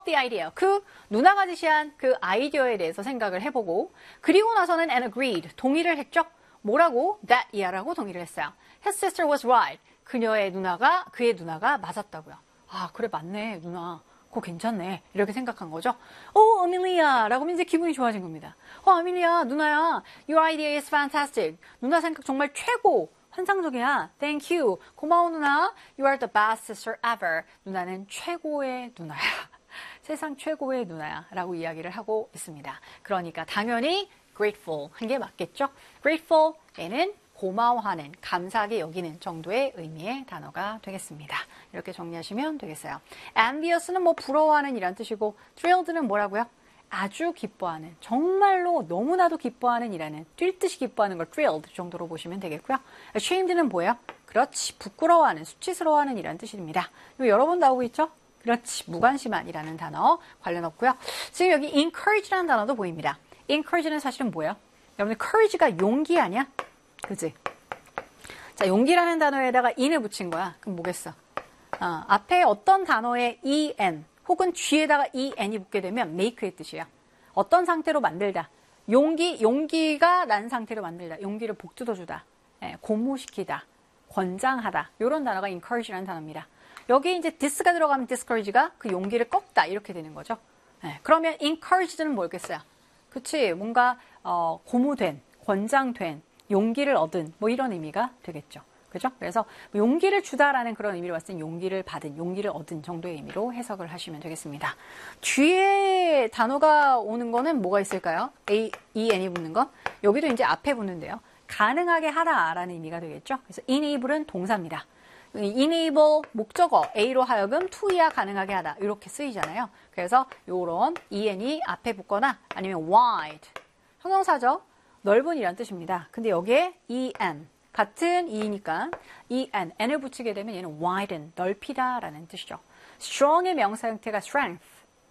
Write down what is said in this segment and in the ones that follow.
the idea. 그 누나가 제시한 그 아이디어에 대해서 생각을 해보고 그리고 나서는 and agreed. 동의를 했죠. 뭐라고? That year라고 동의를 했어요. His sister was right. 그의 누나가 맞았다고요. 아, 그래 맞네 누나. 그거 괜찮네. 이렇게 생각한 거죠. 아밀리아 라고 하면 이제 기분이 좋아진 겁니다. 아밀리아 누나야. Your idea is fantastic. 누나 생각 정말 최고. 환상적이야. Thank you. 고마워 누나. You are the best sister ever. 누나는 최고의 누나야. 세상 최고의 누나야 라고 이야기를 하고 있습니다. 그러니까 당연히 grateful 한 게 맞겠죠. grateful에는 고마워하는, 감사하게 여기는 정도의 의미의 단어가 되겠습니다. 이렇게 정리하시면 되겠어요. envious는 뭐 부러워하는 이란 뜻이고 thrilled는 뭐라고요? 아주 기뻐하는, 정말로 너무나도 기뻐하는 이라는, 뛸 듯이 기뻐하는 걸 thrilled 정도로 보시면 되겠고요. ashamed는 뭐예요? 그렇지, 부끄러워하는, 수치스러워하는 이란 뜻입니다. 이거 여러 번 나오고 있죠? 그렇지, 무관심한이라는 단어 관련 없고요. 지금 여기 encourage라는 단어도 보입니다. encourage는 사실은 뭐예요? 여러분들 courage가 용기 아니야? 그지? 자, 용기라는 단어에다가 in을 붙인 거야. 그럼 뭐겠어? 앞에 어떤 단어에 en 혹은 뒤에다가 en이 붙게 되면 make의 뜻이야. 어떤 상태로 만들다. 용기가 난 상태로 만들다. 용기를 복돋아주다. 고무시키다. 권장하다. 이런 단어가 encourage라는 단어입니다. 여기 이제 this가 들어가면 discourage가 그 용기를 꺾다 이렇게 되는 거죠. 그러면 encouraged는 뭐겠어요? 그치? 뭔가 고무된, 권장된, 용기를 얻은 뭐 이런 의미가 되겠죠. 그죠? 그래서 용기를 주다라는 그런 의미로 봤을 때 용기를 받은, 용기를 얻은 정도의 의미로 해석을 하시면 되겠습니다. 뒤에 단어가 오는 거는 뭐가 있을까요? en이 붙는 거? 여기도 이제 앞에 붙는데요. 가능하게 하다라는 의미가 되겠죠. 그래서 enable은 동사입니다. enable 목적어 A로 하여금 to야 가능하게 하다 이렇게 쓰이잖아요. 그래서 요런 en이 앞에 붙거나 아니면 wide 형용사죠. 넓은 이란 뜻입니다. 근데 여기에 en 같은 e니까 n을 붙이게 되면 얘는 widen 넓히다 라는 뜻이죠. strong의 명사 형태가 strength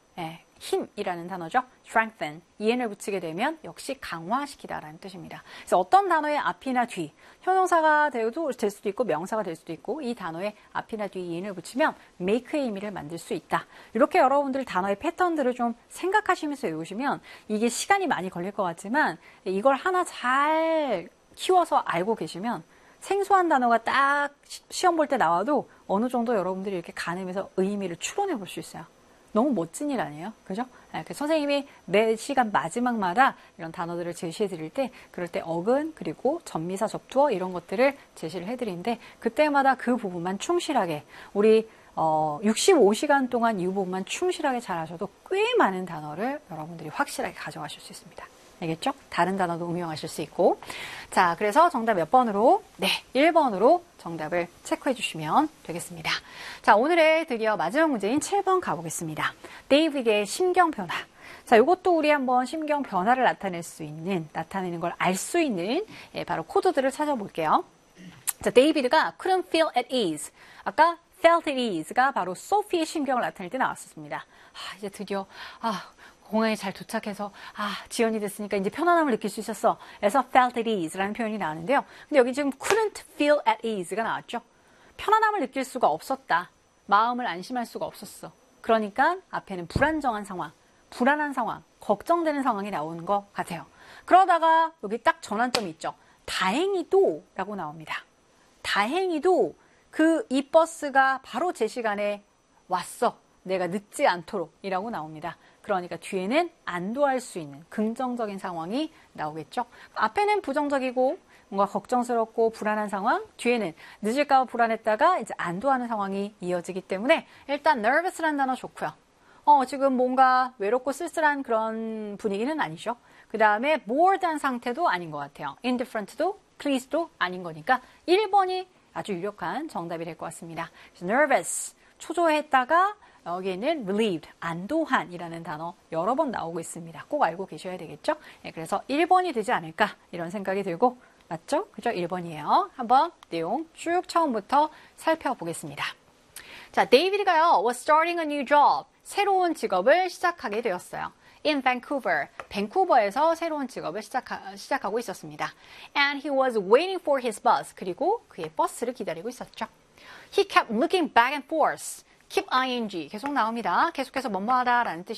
힘이라는 단어죠. strengthen en을 붙이게 되면 역시 강화시키다라는 뜻입니다. 그래서 어떤 단어의 앞이나 뒤 형용사가 될 수도 있고 명사가 될 수도 있고 이 단어의 앞이나 뒤 en을 붙이면 make의 의미를 만들 수 있다. 이렇게 여러분들 단어의 패턴들을 좀 생각하시면서 외우시면 이게 시간이 많이 걸릴 것 같지만 이걸 하나 잘 키워서 알고 계시면 생소한 단어가 딱 시험 볼 때 나와도 어느 정도 여러분들이 이렇게 가늠해서 의미를 추론해 볼 수 있어요. 너무 멋진 일 아니에요? 그죠? 선생님이 매 시간 마지막마다 이런 단어들을 제시해 드릴 때 그럴 때 어근 그리고 전미사 접두어 이런 것들을 제시를 해 드리는데 그때마다 그 부분만 충실하게 우리 65시간 동안 이 부분만 충실하게 잘 하셔도 꽤 많은 단어를 여러분들이 확실하게 가져가실 수 있습니다. 알겠죠? 다른 단어도 응용하실 수 있고. 자, 그래서 정답 몇 번으로? 네, 1번으로 정답을 체크해 주시면 되겠습니다. 자, 오늘의 드디어 마지막 문제인 7번 가보겠습니다. 데이비드의 심경 변화. 자, 이것도 우리 한번 심경 변화를 나타내는 걸 알 수 있는 바로 코드들을 찾아볼게요. 자, 데이비드가 couldn't feel at ease. 아까 felt at ease가 바로 소피의 심경을 나타낼 때 나왔었습니다. 이제 드디어, 공항에 잘 도착해서 지연이 됐으니까 이제 편안함을 느낄 수 있었어. 그래서 felt at ease라는 표현이 나오는데요. 근데 여기 지금 couldn't feel at ease가 나왔죠. 편안함을 느낄 수가 없었다. 마음을 안심할 수가 없었어. 그러니까 앞에는 불안정한 상황, 불안한 상황, 걱정되는 상황이 나오는 것 같아요. 그러다가 여기 딱 전환점이 있죠. 다행히도 라고 나옵니다. 다행히도 이 버스가 바로 제 시간에 왔어. 내가 늦지 않도록 이라고 나옵니다. 그러니까 뒤에는 안도할 수 있는 긍정적인 상황이 나오겠죠. 앞에는 부정적이고 뭔가 걱정스럽고 불안한 상황, 뒤에는 늦을까 봐 불안했다가 이제 안도하는 상황이 이어지기 때문에 일단 nervous라는 단어 좋고요. 지금 뭔가 외롭고 쓸쓸한 그런 분위기는 아니죠. 그 다음에 bored한 상태도 아닌 것 같아요. indifferent도 pleased도 아닌 거니까 1번이 아주 유력한 정답이 될 것 같습니다. 그래서 nervous, 초조했다가 여기에는 relieved, 안도한이라는 단어 여러 번 나오고 있습니다. 꼭 알고 계셔야 되겠죠? 그래서 1번이 되지 않을까 이런 생각이 들고 맞죠? 그죠? 1번이에요. 한번 내용 쭉 처음부터 살펴보겠습니다. 자, 데이비드가요 was starting a new job, 새로운 직업을 시작하게 되었어요. in Vancouver, 밴쿠버에서 새로운 직업을 시작하고 있었습니다. And he was waiting for his bus, 그리고 그의 버스를 기다리고 있었죠. He kept looking back and forth. keep ing 계속 나옵니다. 계속해서 뭐뭐하다 라는 뜻이